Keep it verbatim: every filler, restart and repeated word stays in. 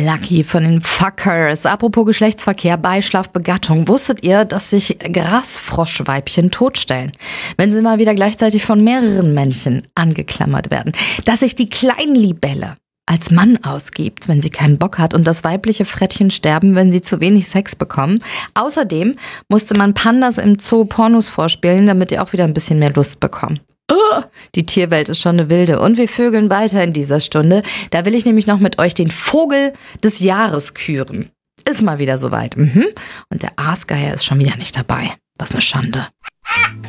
Lucky von den Fuckers. Apropos Geschlechtsverkehr, Beischlaf, Begattung. Wusstet ihr, dass sich Grasfroschweibchen totstellen, wenn sie mal wieder gleichzeitig von mehreren Männchen angeklammert werden? Dass sich die Kleinlibelle als Mann ausgibt, wenn sie keinen Bock hat, und das weibliche Frettchen sterben, wenn sie zu wenig Sex bekommen. Außerdem musste man Pandas im Zoo Pornos vorspielen, damit die auch wieder ein bisschen mehr Lust bekommen. Oh, die Tierwelt ist schon eine wilde, und wir vögeln weiter in dieser Stunde. Da will ich nämlich noch mit euch den Vogel des Jahres küren. Ist mal wieder soweit. Mhm. Und der Aasgeier ist schon wieder nicht dabei. Was eine Schande.